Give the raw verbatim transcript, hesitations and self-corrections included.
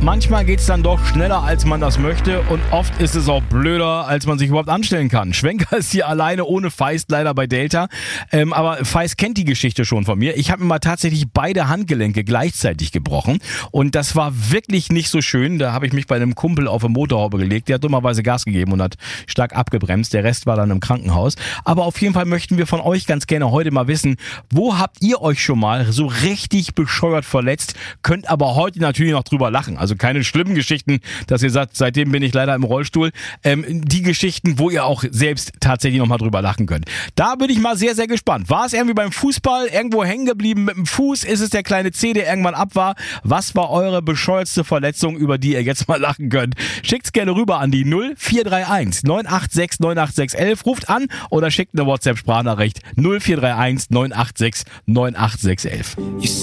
manchmal geht es dann doch schneller, als man das möchte und oft ist es auch blöder, als man sich überhaupt anstellen kann. Schwenker ist hier alleine ohne Feist leider bei Delta, ähm, aber Feist kennt die Geschichte schon von mir. Ich habe mir mal tatsächlich beide Handgelenke gleichzeitig gebrochen und das war wirklich nicht so schön. Da habe ich mich bei einem Kumpel auf eine Motorhaube gelegt, der hat dummerweise Gas gegeben und hat stark abgebremst. Der Rest war dann im Krankenhaus. Aber auf jeden Fall möchten wir von euch ganz gerne heute mal wissen, wo habt ihr euch schon mal so richtig bescheuert verletzt? Könnt aber heute natürlich noch drüber lachen. Also keine schlimmen Geschichten, dass ihr sagt, seitdem bin ich leider im Rollstuhl. Ähm, die Geschichten, wo ihr auch selbst tatsächlich noch mal drüber lachen könnt. Da bin ich mal sehr, sehr gespannt. War es irgendwie beim Fußball irgendwo hängen geblieben mit dem Fuß? Ist es der kleine C, der irgendwann ab war? Was war eure bescheuertste Verletzung, über die ihr jetzt mal lachen könnt? Schickt's gerne rüber an die null vier drei eins neun acht sechs neun acht sechs elf. Ruft an oder schickt eine WhatsApp-Sprachnachricht null vier drei eins neun acht sechs neun acht sechs elf.